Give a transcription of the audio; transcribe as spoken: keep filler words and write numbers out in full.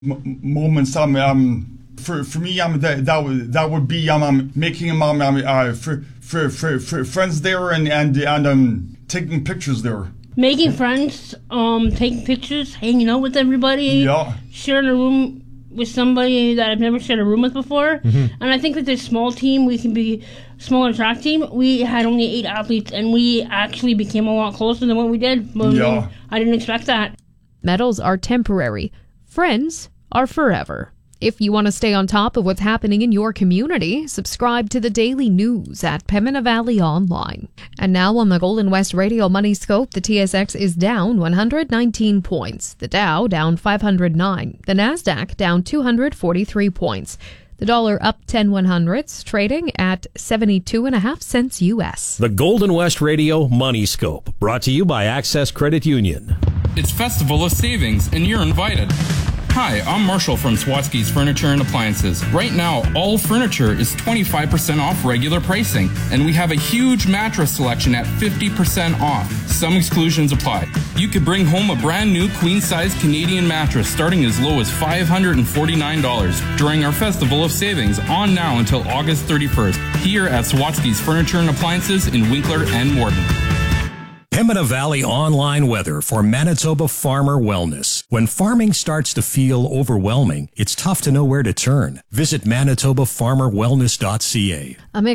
m- moments. Um, um, for for me, um, that that would that would be um, um making um, um uh for, for for for friends there and and and um taking pictures there. Making friends, um, taking pictures, hanging out with everybody. Yeah. Sharing a room with somebody that I've never shared a room with before. Mm-hmm. And I think with this small team, we can be smaller track team. We had only eight athletes, and we actually became a lot closer than what we did. But yeah. I didn't expect that. Medals are temporary. Friends are forever. If you want to stay on top of what's happening in your community, subscribe to the daily news at Pembina Valley Online. And now on the Golden West Radio Money Scope, the T S X is down one hundred nineteen points. The Dow down five hundred nine. The Nasdaq down two hundred forty-three points. The dollar up ten one hundredths, trading at seventy-two and a half cents U S. The Golden West Radio Money Scope, brought to you by Access Credit Union. It's Festival of Savings, and you're invited. Hi, I'm Marshall from Swatsky's Furniture and Appliances. Right now, all furniture is twenty-five percent off regular pricing, and we have a huge mattress selection at fifty percent off. Some exclusions apply. You could bring home a brand new queen-size Canadian mattress starting as low as five hundred forty-nine dollars during our Festival of Savings on now until August thirty-first here at Swatsky's Furniture and Appliances in Winkler and Morton. Pembina Valley online weather for Manitoba Farmer Wellness. When farming starts to feel overwhelming, it's tough to know where to turn. Visit manitoba farmer wellness dot c a. A